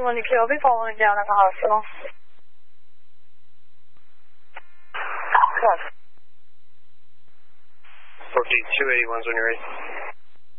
Boston 1 DQ, I'll be following down at the hospital. Okay. 4281's when you're ready.